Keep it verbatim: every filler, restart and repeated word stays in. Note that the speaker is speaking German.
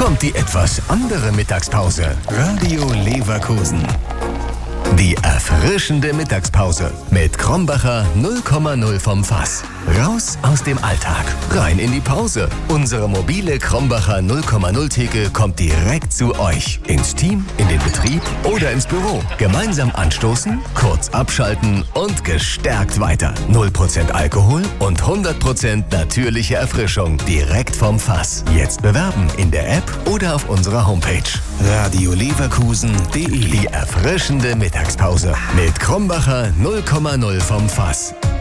kommt die etwas andere Mittagspause. Radio Leverkusen. Die erfrischende Mittagspause mit Krombacher null Komma null vom Fass. Raus aus dem Alltag, rein in die Pause. Unsere mobile Krombacher null Komma null Theke kommt direkt zu euch. Ins Team, in den Betrieb oder ins Büro. Gemeinsam anstoßen, kurz abschalten und gestärkt weiter. null Prozent Alkohol und hundert Prozent natürliche Erfrischung direkt vom Fass. Jetzt bewerben in der App oder auf unserer Homepage. radio leverkusen punkt de. Die erfrischende Mittagspause mit Krombacher null Komma null vom Fass.